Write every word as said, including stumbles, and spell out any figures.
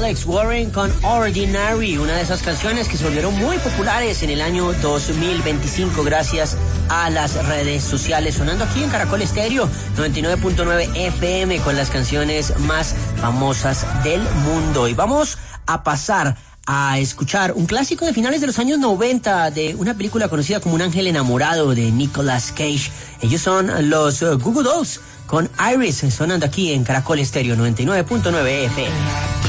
Alex Warren con Ordinary, una de esas canciones que se volvieron muy populares en el año dos mil veinticinco gracias a las redes sociales, sonando aquí en Caracol Estéreo noventa y nueve punto nueve F M con las canciones más famosas del mundo. Y vamos a pasar a escuchar un clásico de finales de los años noventa de una película conocida como Un ángel enamorado de Nicolas Cage. Ellos son los uh, Goo Goo Dolls con Iris, sonando aquí en Caracol Estéreo noventa y nueve punto nueve F M.